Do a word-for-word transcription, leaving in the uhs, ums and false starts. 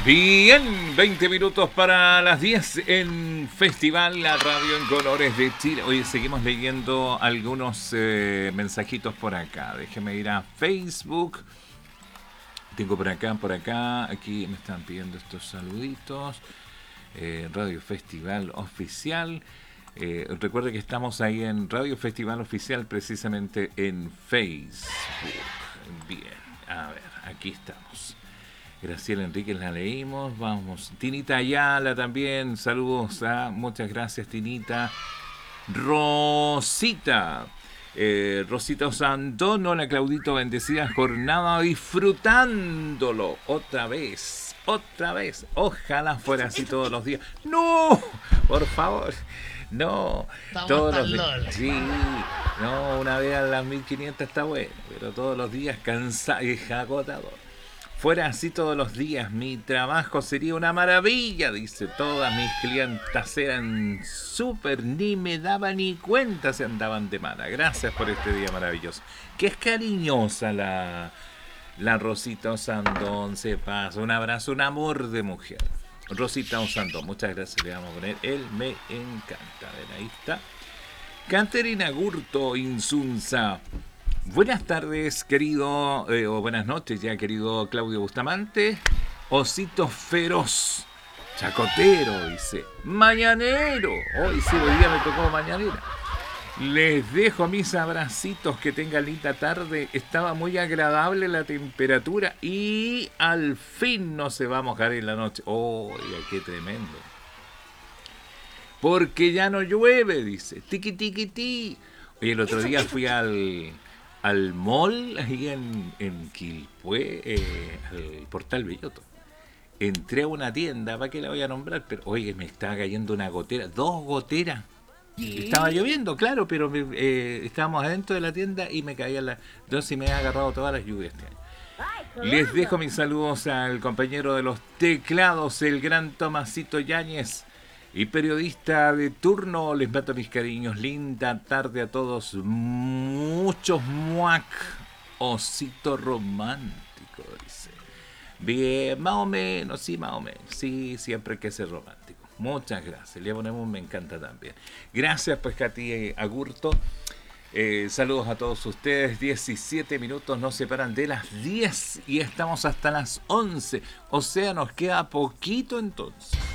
Bien, veinte minutos para las diez en Festival La Radio en Colores de Chile. Oye, seguimos leyendo algunos eh, mensajitos por acá. Déjeme ir a Facebook. Tengo por acá, por acá. Aquí me están pidiendo estos saluditos. Eh, Radio Festival Oficial. Eh, recuerde que estamos ahí en Radio Festival Oficial, precisamente en Facebook. Bien, a ver, aquí estamos. Graciela Enríquez la leímos, vamos. Tinita Ayala también, saludos, a, muchas gracias Tinita. Rosita, eh, Rosita Osandón, hola Claudito, bendecida jornada, disfrutándolo otra vez, otra vez. Ojalá fuera así todos los días. ¡No! Por favor. No, Estamos todos tan los días. lol. Sí, no, una vez a las mil quinientas está bueno, pero todos los días cansado y agotador. Fuera así todos los días, mi trabajo sería una maravilla, dice. Todas mis clientas eran súper, ni me daba ni cuenta si andaban de mala. Gracias por este día maravilloso. Que es cariñosa la, la Rosita Osandón, se pasa. Un abrazo, un amor de mujer. Rosita Osandón, muchas gracias, le vamos a poner. Él me encanta. A ver, ahí está. Caterina Gurto Insunza. Buenas tardes, querido, eh, o buenas noches ya, querido Claudio Bustamante. Osito feroz, chacotero, dice. Mañanero. Hoy sí, hoy día me tocó mañanera. Les dejo mis abracitos, que tengan linda tarde. Estaba muy agradable la temperatura y al fin no se va a mojar en la noche. Oiga, qué tremendo. Porque ya no llueve, dice. Tiqui, tiqui, ti. Oye, el otro día fui al... al mall ahí en, en Quilpué, eh, al Portal Belloto. Entré a una tienda, ¿para qué la voy a nombrar? Pero oye, me estaba cayendo una gotera, dos goteras. ¿Qué? Estaba lloviendo, claro, pero eh, estábamos adentro de la tienda y me caía la... Entonces me ha agarrado todas las lluvias este año. Les dejo mis saludos al compañero de los teclados, el gran Tomasito Yáñez. Y periodista de turno, les mato mis cariños. Linda tarde a todos. Muchos muac. Osito romántico, dice. Bien, más o menos, sí, más o menos. Sí, siempre hay que ser romántico. Muchas gracias. Le ponemos un me encanta también. Gracias, pues, Katy Agurto. Eh, saludos a todos ustedes. diecisiete minutos nos separan de las diez y estamos hasta las once. O sea, nos queda poquito entonces.